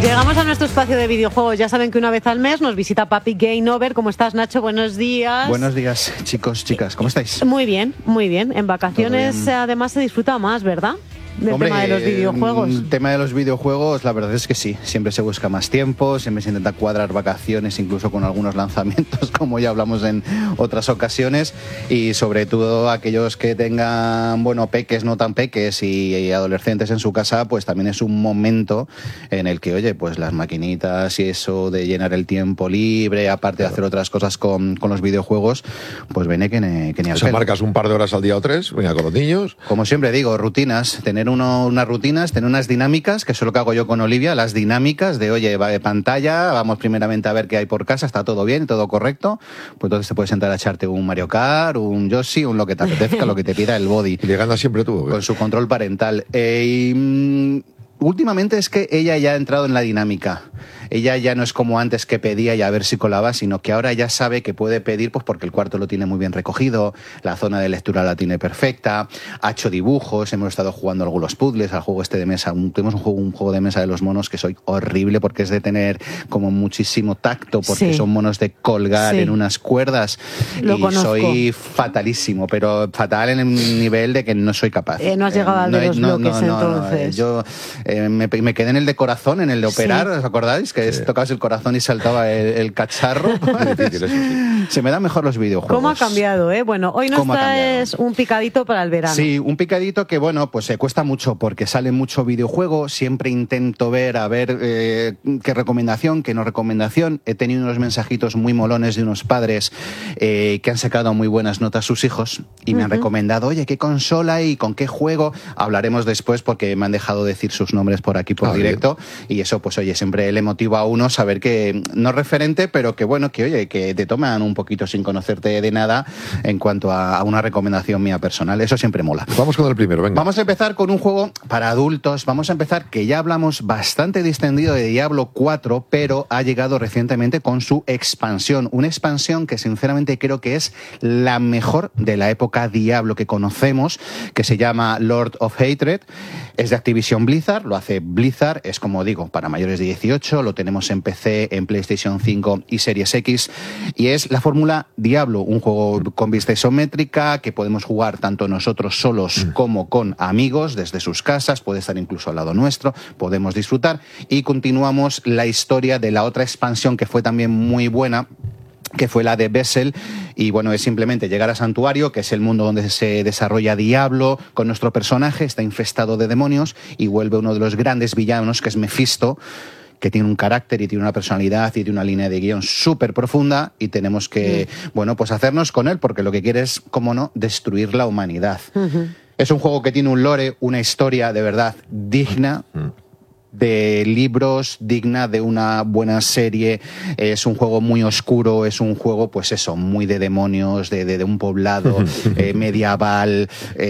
Llegamos a nuestro espacio de videojuegos. Ya saben que una vez al mes nos visita Papi Game Over. ¿Cómo estás, Nacho? Buenos días. Buenos días, chicos, chicas. ¿Cómo estáis? Muy bien, muy bien. En vacaciones además se disfruta más, ¿verdad? Del tema de los videojuegos. El tema de los videojuegos, la verdad es que sí. Siempre se busca más tiempo, siempre se intenta cuadrar vacaciones, incluso con algunos lanzamientos, como ya hablamos en otras ocasiones. Y sobre todo aquellos que tengan, bueno, peques, no tan peques y adolescentes en su casa, pues también es un momento en el que, oye, pues las maquinitas y eso de llenar el tiempo libre, aparte de hacer otras cosas con los videojuegos, pues viene que ni al O sea, pelo. marcas un par de horas al día o 3, venga, con los niños. Como siempre digo, rutinas, tener unas rutinas, tener unas dinámicas, que eso es lo que hago yo con Olivia, las dinámicas de, oye, va de pantalla, vamos primeramente a ver qué hay por casa, está todo bien, todo correcto, pues entonces te puedes sentar a echarte un Mario Kart, un Yoshi, un lo que te apetezca, lo que te pida el body. ¿Y le ganas siempre tú? Con su control parental. Últimamente es que ella ya ha entrado en la dinámica. Ella ya no es como antes que pedía y a ver si colaba, sino que ahora ya sabe que puede pedir, pues porque el cuarto lo tiene muy bien recogido, la zona de lectura la tiene perfecta, ha hecho dibujos, hemos estado jugando algunos puzzles, al juego este de mesa, tenemos un juego de mesa de los monos que soy horrible porque es de tener como muchísimo tacto, porque son monos de colgar en unas cuerdas Lo y conozco. soy fatalísimo, pero fatal en el nivel de que no soy capaz. No has llegado al de los bloques, entonces. Yo me quedé en el de corazón, en el de operar, ¿os acordáis? Que tocabas el corazón y saltaba el cacharro. Se me dan mejor los videojuegos. ¿Cómo ha cambiado, eh? Bueno, hoy nos traes un picadito para el verano. Sí, un picadito que, bueno, pues se cuesta mucho porque sale mucho videojuego. Siempre intento ver, a ver qué recomendación, qué no recomendación. He tenido unos mensajitos muy molones de unos padres que han sacado muy buenas notas sus hijos y me han recomendado, oye, ¿qué consola y con qué juego? Hablaremos después porque me han dejado decir sus nombres por aquí por directo bien. Y eso, pues oye, siempre le motiva a uno saber que, no referente, pero que bueno, que oye, que te toman un poquito sin conocerte de nada en cuanto a una recomendación mía personal. Eso siempre mola. Vamos con el primero, venga. Vamos a empezar con un juego para adultos. Vamos a empezar que ya hablamos bastante distendido de Diablo 4, pero ha llegado recientemente con su expansión. Una expansión que sinceramente creo que es la mejor de la época Diablo que conocemos, que se llama Lord of Hatred. Es de Activision Blizzard, lo hace Blizzard, es como digo, para mayores de 18, lo tenemos en PC, en PlayStation 5 y Series X, y es la fórmula Diablo, un juego con vista isométrica que podemos jugar tanto nosotros solos como con amigos desde sus casas, puede estar incluso al lado nuestro, podemos disfrutar, y continuamos la historia de la otra expansión que fue también muy buena, que fue la de Vessel, y bueno, es simplemente llegar a Santuario, que es el mundo donde se desarrolla Diablo, con nuestro personaje, está infestado de demonios, y vuelve uno de los grandes villanos, que es Mephisto, que tiene un carácter y tiene una personalidad y tiene una línea de guión súper profunda, y tenemos que, bueno, pues hacernos con él, porque lo que quiere es, como no, destruir la humanidad. Es un juego que tiene un lore, una historia de verdad digna de libros, digna de una buena serie. Es un juego muy oscuro, es un juego, pues eso, muy de demonios, de un poblado medieval,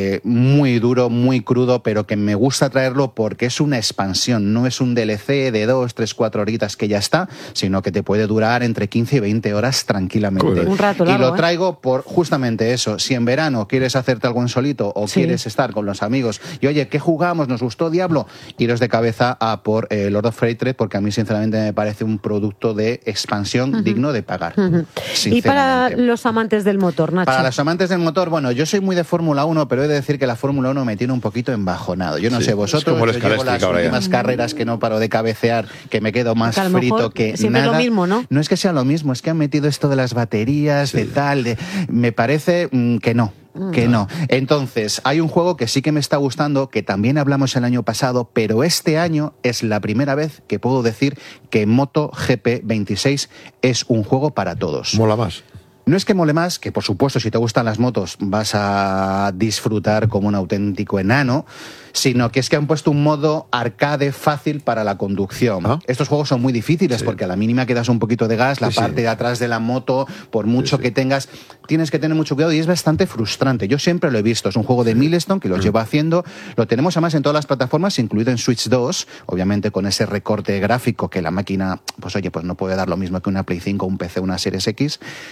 muy duro, muy crudo, pero que me gusta traerlo porque es una expansión, no es un DLC de 2, 3, 4 horitas que ya está, sino que te puede durar entre 15 y 20 horas tranquilamente. Un rato largo, y lo traigo por justamente eso. Si en verano quieres hacerte algo en solito o quieres estar con los amigos y, oye, ¿qué jugamos? ¿Nos gustó Diablo? Iros de cabeza a por Lord of Hatred, porque a mí sinceramente me parece un producto de expansión digno de pagar. Y para los amantes del motor, Nacho. Para los amantes del motor, bueno, yo soy muy de Fórmula 1, pero he de decir que la Fórmula 1 me tiene un poquito embajonado. Yo no sé vosotros, yo llevo las últimas carreras que no paro de cabecear, que me quedo más frito que siempre nada. Es lo mismo, ¿no? No es que sea lo mismo, es que han metido esto de las baterías, de tal, me parece que no. Que no. Entonces, hay un juego que sí que me está gustando, que también hablamos el año pasado, pero este año es la primera vez que puedo decir que MotoGP 26 es un juego para todos. Mola más. No es que mole más, que por supuesto si te gustan las motos vas a disfrutar como un auténtico enano, sino que es que han puesto un modo arcade fácil para la conducción. Estos juegos son muy difíciles porque a la mínima que das un poquito de gas, la parte de atrás de la moto, por mucho que tengas, tienes que tener mucho cuidado y es bastante frustrante. Yo siempre lo he visto, es un juego de Milestone que lo llevo haciendo, lo tenemos además en todas las plataformas, incluido en Switch 2, obviamente con ese recorte gráfico que la máquina, pues oye, pues no puede dar lo mismo que una Play 5, un PC, una Series X.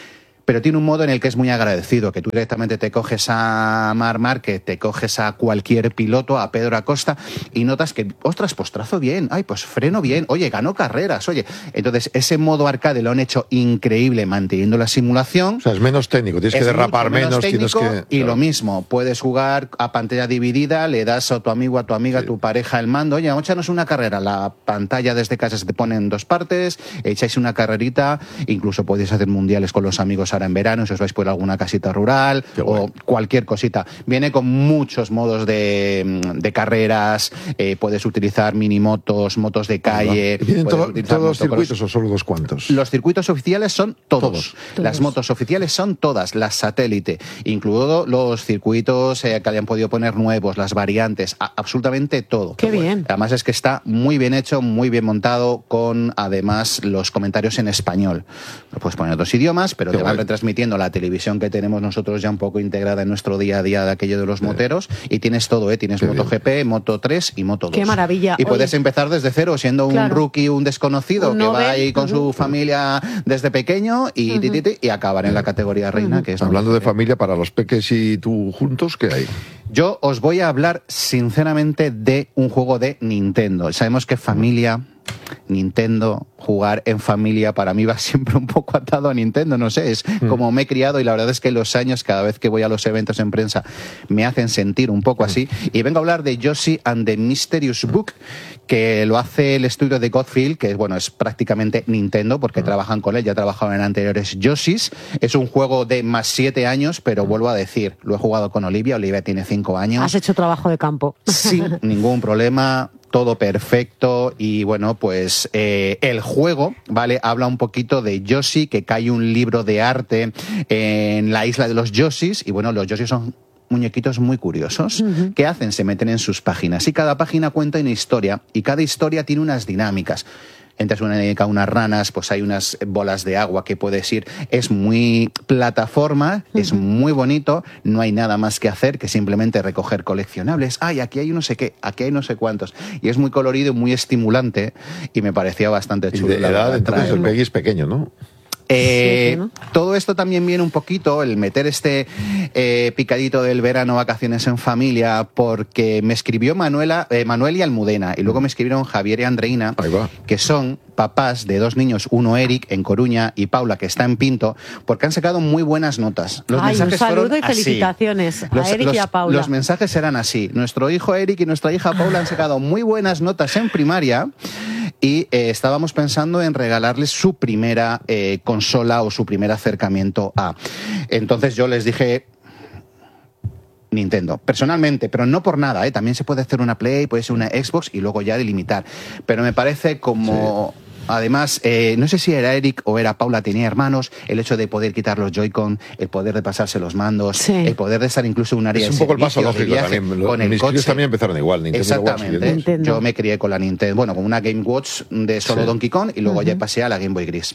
pero tiene un modo en el que es muy agradecido, que tú directamente te coges a Marc Márquez, te coges a cualquier piloto, a Pedro Acosta, y notas que, ostras, pues trazo bien, ay, pues freno bien, oye, ganó carreras, oye. Entonces, ese modo arcade lo han hecho increíble manteniendo la simulación. O sea, es menos técnico, tienes que derrapar menos, tienes que... Y lo mismo, puedes jugar a pantalla dividida, le das a tu amigo, a tu amiga, a tu pareja el mando, oye, vamos a echarnos una carrera, la pantalla desde casa se te pone en 2 partes, echáis una carrerita, incluso podéis hacer mundiales con los amigos ahora en verano, si os vais por alguna casita rural o cualquier cosita. Viene con muchos modos de carreras, puedes utilizar minimotos, motos de calle. ¿Tienen todos los circuitos o solo 2 cuantos? Los circuitos oficiales son todos. Las motos oficiales son todas, las satélite, incluido los circuitos que hayan podido poner nuevos, las variantes, absolutamente todo. Qué bien. Además es que está muy bien hecho, muy bien montado, con además los comentarios en español. Lo puedes poner en otros idiomas, pero te van retransmitiendo la televisión que tenemos nosotros ya un poco integrada en nuestro día a día de aquello de los moteros, y tienes todo, tienes MotoGP, Moto 3 y Moto 2. Qué maravilla. Y puedes empezar desde cero, siendo un rookie, un desconocido, que va ahí con su familia desde pequeño y acabar en la categoría reina, que es... Hablando de familia, para los peques y tú juntos, ¿qué hay? Yo os voy a hablar sinceramente de un juego de Nintendo. Sabemos que familia, Nintendo, jugar en familia para mí va siempre un poco atado a Nintendo, no sé, es como me he criado, y la verdad es que los años, cada vez que voy a los eventos en prensa, me hacen sentir un poco así. Y vengo a hablar de Yoshi and the Mysterious Book, que lo hace el estudio de Godfield, que bueno, es prácticamente Nintendo, porque trabajan con él, ya trabajaban en anteriores Yoshis. Es un juego de más 7 años, pero vuelvo a decir, lo he jugado con Olivia tiene 5 años. Has hecho trabajo de campo. Sin ningún problema, todo perfecto. Y bueno, pues el juego, ¿vale? Habla un poquito de Yoshi, que cae un libro de arte en la isla de los Yoshis, y bueno, los Yoshis son muñequitos muy curiosos. ¿Qué hacen? Se meten en sus páginas, y cada página cuenta una historia, y cada historia tiene unas dinámicas. Entras a unas ranas, pues hay unas bolas de agua que puedes ir. Es muy plataforma, es muy bonito, no hay nada más que hacer que simplemente recoger coleccionables. Ay, aquí hay no sé qué, aquí hay no sé cuántos. Y es muy colorido y muy estimulante, y me parecía bastante chulo. Y de edad, entonces el Peggy es pequeño, ¿no? ¿no? Todo esto también viene un poquito, el meter este picadito del verano, vacaciones en familia, porque me escribió Manuel y Almudena, y luego me escribieron Javier y Andreina, que son papás de 2 niños, uno Eric en Coruña y Paula, que está en Pinto, porque han sacado muy buenas notas. Los mensajes un saludo fueron y felicitaciones así. a Eric y a Paula. Los mensajes eran así: nuestro hijo Eric y nuestra hija Paula han sacado muy buenas notas en primaria, y estábamos pensando en regalarles su primera consola o su primer acercamiento a... Entonces yo les dije Nintendo, personalmente, pero no por nada, también se puede hacer una Play, puede ser una Xbox, y luego ya delimitar. Pero me parece como... Sí. Además, no sé si era Eric o era Paula, tenía hermanos, el hecho de poder quitar los Joy-Con, el poder de pasarse los mandos, el poder de estar incluso en un área de servicio. Es un poco el paso lógico también. Con el mis coche. críos también empezaron igual. Exactamente. Yo me crié con la Nintendo, bueno, con una Game Watch de solo Donkey Kong, y luego ya pasé a la Game Boy Gris.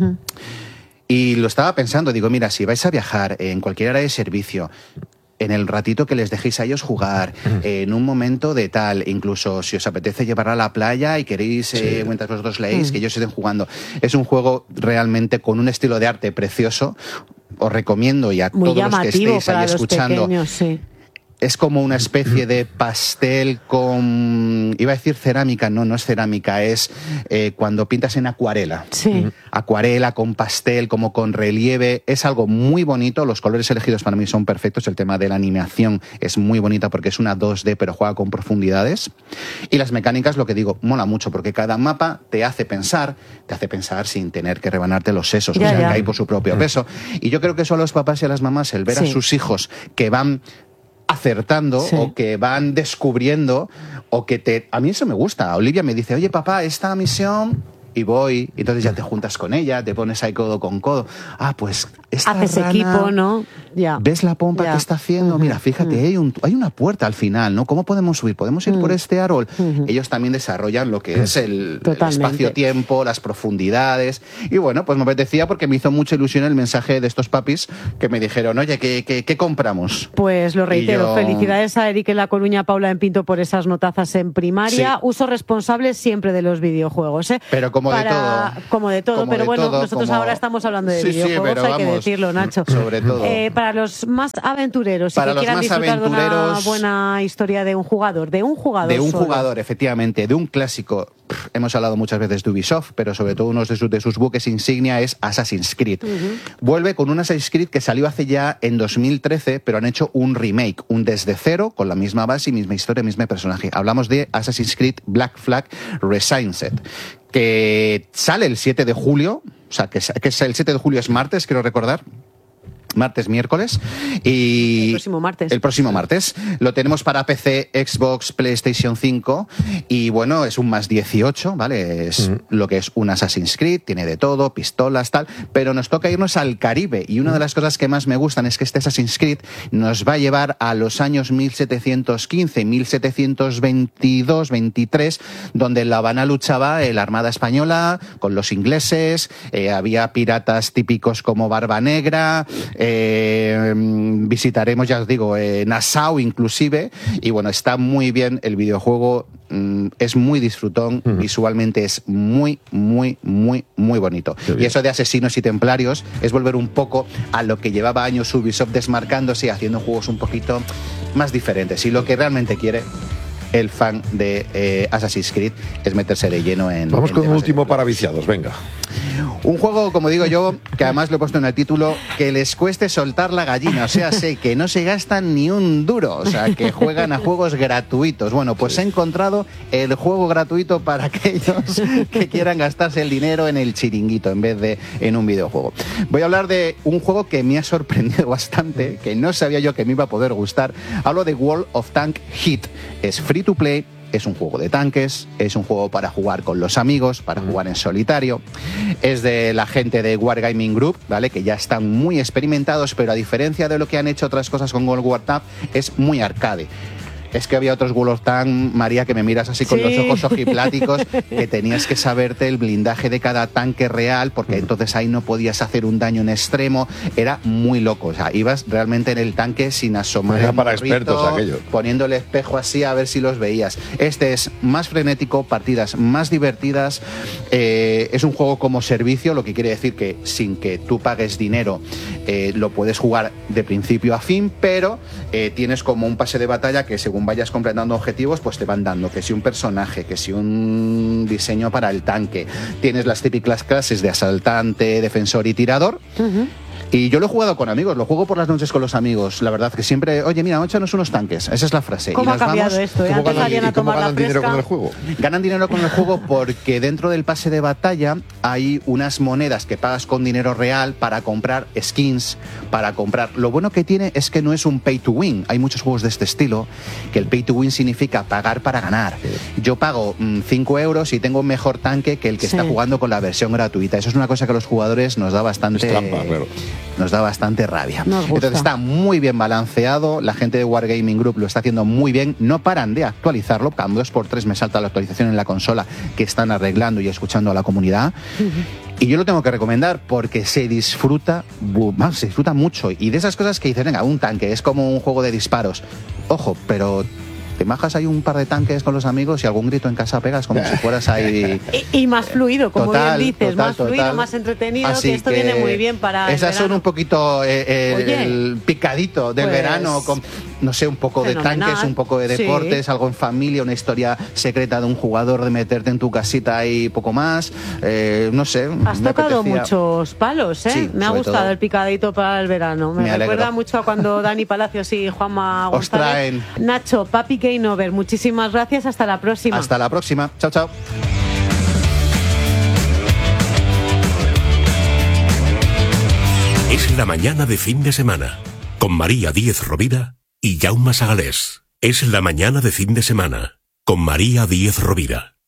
Y lo estaba pensando, digo, mira, si vais a viajar en cualquier área de servicio, en el ratito que les dejéis a ellos jugar, en un momento de tal, incluso si os apetece llevar a la playa y queréis, mientras vosotros leéis, que ellos estén jugando. Es un juego realmente con un estilo de arte precioso. Os recomiendo, y a muy todos los que estéis ahí escuchando. Pequeños, Es como una especie de pastel con... Iba a decir cerámica, no es cerámica, es cuando pintas en acuarela. Sí. Acuarela con pastel, como con relieve. Es algo muy bonito, los colores elegidos para mí son perfectos, el tema de la animación es muy bonita porque es una 2D, pero juega con profundidades. Y las mecánicas, lo que digo, mola mucho, porque cada mapa te hace pensar sin tener que rebanarte los sesos, o sea, que hay por su propio peso. Y yo creo que eso a los papás y a las mamás, el ver a sus hijos que van acertando, o que van descubriendo, o que a mí eso me gusta. Olivia me dice, oye papá, esta misión, y voy, y entonces ya te juntas con ella, te pones ahí codo con codo. Ah, pues esta haces rana, equipo, ¿no? Ya. ¿Ves la pompa Ya. que está haciendo? Mira, fíjate, hay una puerta al final, ¿no? ¿Cómo podemos subir? ¿Podemos ir por este árbol? Ellos también desarrollan lo que es el espacio-tiempo, las profundidades. Y bueno, pues me apetecía porque me hizo mucha ilusión el mensaje de estos papis que me dijeron, oye, ¿qué compramos? Pues lo reitero, yo... felicidades a Eric en La Coruña, Paula en Pinto por esas notazas en primaria. Sí. Uso responsable siempre de los videojuegos, ¿eh? Pero como de todo. Como de todo, Como pero de bueno, todo, nosotros ahora estamos hablando de videojuegos, pero hay que decirlo, Nacho. Sobre todo. Para los más aventureros, para y que los quieran más disfrutar de una aventureros, buena historia de un jugador jugador, efectivamente, de un clásico. Hemos hablado muchas veces de Ubisoft, pero sobre todo uno de sus buques insignia es Assassin's Creed. Vuelve con un Assassin's Creed que salió hace ya en 2013, pero han hecho un remake, un desde cero, con la misma base y misma historia, mismo personaje. Hablamos de Assassin's Creed Black Flag Resized, que sale el 7 de julio, o sea, que es el 7 de julio es martes, quiero recordar. Miércoles y el próximo martes lo tenemos para PC, Xbox, PlayStation 5 y bueno, es un más 18, ¿vale? Es lo que es un Assassin's Creed, tiene de todo, pistolas, tal, pero nos toca irnos al Caribe y una de las cosas que más me gustan es que este Assassin's Creed nos va a llevar a los años 1715, 1722, 23, donde en La Habana luchaba la Armada Española con los ingleses, había piratas típicos como Barba Negra, visitaremos, ya os digo, Nassau inclusive, y bueno, está muy bien el videojuego, es muy disfrutón, visualmente es muy, muy, muy, muy bonito. Y eso de asesinos y templarios es volver un poco a lo que llevaba años Ubisoft desmarcándose y haciendo juegos un poquito más diferentes. Y lo que realmente quiere el fan de Assassin's Creed es meterse de lleno en... Vamos con un último para viciados, venga. Un juego, como digo yo, que además lo he puesto en el título, que les cueste soltar la gallina, o sea, sé que no se gastan ni un duro, o sea, que juegan a juegos gratuitos. Bueno, pues he encontrado el juego gratuito para aquellos que quieran gastarse el dinero en el chiringuito en vez de en un videojuego. Voy a hablar de un juego que me ha sorprendido bastante, que no sabía yo que me iba a poder gustar. Hablo de World of Tanks Hit. Es free to play. Es un juego de tanques, es un juego para jugar con los amigos, para jugar en solitario. Es de la gente de Wargaming Group, ¿vale? Que ya están muy experimentados, pero a diferencia de lo que han hecho otras cosas con World War Tanks, es muy arcade. Es que había otros World of Tanks, María, que me miras así con los ojos ojipláticos, que tenías que saberte el blindaje de cada tanque real, porque entonces ahí no podías hacer un daño en extremo. Era muy loco, o sea, ibas realmente en el tanque sin asomar. Era el para morrito, expertos aquello. Poniendo el espejo así a ver si los veías. Este es más frenético, partidas más divertidas. Es un juego como servicio, lo que quiere decir que sin que tú pagues dinero lo puedes jugar de principio a fin, pero tienes como un pase de batalla que según vayas completando objetivos, pues te van dando que si un personaje, que si un diseño para el tanque. Tienes las típicas clases de asaltante, defensor y tirador. Y yo lo he jugado con amigos, lo juego por las noches con los amigos. La verdad que siempre, oye, mira, échanos unos tanques. Esa es la frase. ¿Cómo y ha cambiado vamos, esto? ¿Cómo ganan dinero con el juego? juego? Ganan dinero con el juego porque dentro del pase de batalla hay unas monedas que pagas con dinero real para comprar skins, para comprar... Lo bueno que tiene es que no es un pay to win. Hay muchos juegos de este estilo que el pay to win significa pagar para ganar. Yo pago 5 euros y tengo un mejor tanque que el que está jugando con la versión gratuita. Eso es una cosa que a los jugadores nos da bastante... Es trampa, claro. Nos da bastante rabia. Entonces está muy bien balanceado, la gente de Wargaming Group lo está haciendo muy bien, no paran de actualizarlo, cada 2x3 me salta la actualización en la consola que están arreglando y escuchando a la comunidad. Y yo lo tengo que recomendar porque se disfruta mucho. Y de esas cosas que dicen, venga, un tanque es como un juego de disparos. Ojo, pero... te majas ahí un par de tanques con los amigos y algún grito en casa pegas como si fueras ahí... Y más fluido, como total, bien dices, total, más fluido, más entretenido, así que esto viene muy bien para esas son un poquito el picadito del pues, verano, con, no sé, un poco fenomenal. de tanques, un poco de deportes, Sí. algo en familia, una historia secreta de un jugador, de meterte en tu casita y poco más, no sé. Has me tocado apetecía. muchos palos, ¿eh? Sí, me ha sobre gustado todo. el picadito para el verano. Me Me recuerda alegro. mucho a cuando Dani Palacios y Juanma Os González. traen. Nacho, Papi Game Over, muchísimas gracias. Hasta la próxima. Hasta la próxima. Chao, chao. Es la mañana de fin de semana, con María Díez Rovira y Jaume Sagalés. Es la mañana de fin de semana, con María Díez Rovira.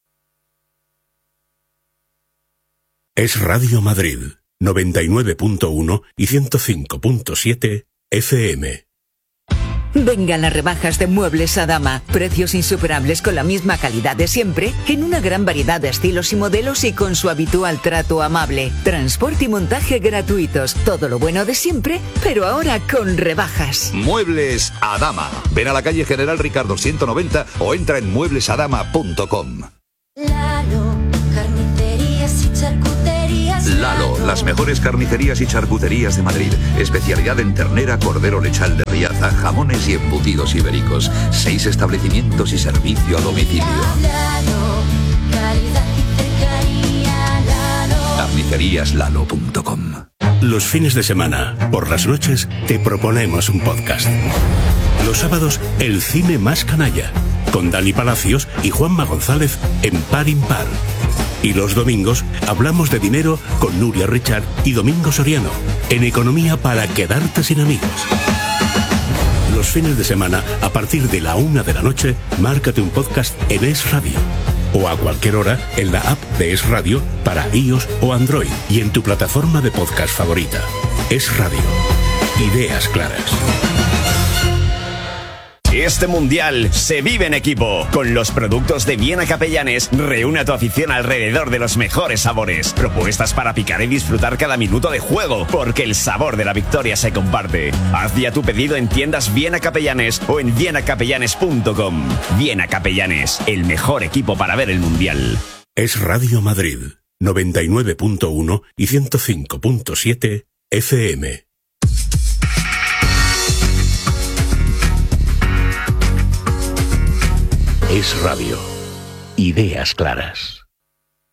Es Radio Madrid, 99.1 y 105.7 FM. Vengan las rebajas de Muebles Adama. Precios insuperables con la misma calidad de siempre, en una gran variedad de estilos y modelos y con su habitual trato amable. Transporte y montaje gratuitos. Todo lo bueno de siempre, pero ahora con rebajas. Muebles Adama. Ven a la calle General Ricardo 190 o entra en mueblesadama.com. Lalo, las mejores carnicerías y charcuterías de Madrid. Especialidad en ternera, cordero lechal de Riaza, jamones y embutidos ibéricos. 6 establecimientos y servicio a domicilio. Carniceríaslalo.com. Los fines de semana, por las noches, te proponemos un podcast. Los sábados, el cine más canalla, con Dani Palacios y Juanma González en Par Impar. Y los domingos hablamos de dinero con Nuria Richard y Domingo Soriano, en Economía para quedarte sin amigos. Los fines de semana, a partir de la 1 de la noche, márcate un podcast en Es Radio. O a cualquier hora en la app de Es Radio para iOS o Android y en tu plataforma de podcast favorita. Es Radio. Ideas claras. Este mundial se vive en equipo. Con los productos de Viena Capellanes, reúne a tu afición alrededor de los mejores sabores. Propuestas para picar y disfrutar cada minuto de juego, porque el sabor de la victoria se comparte. Haz ya tu pedido en tiendas Viena Capellanes o en vienacapellanes.com. Viena Capellanes, el mejor equipo para ver el mundial. Es Radio Madrid, 99.1 y 105.7 FM. Es Radio. Ideas claras.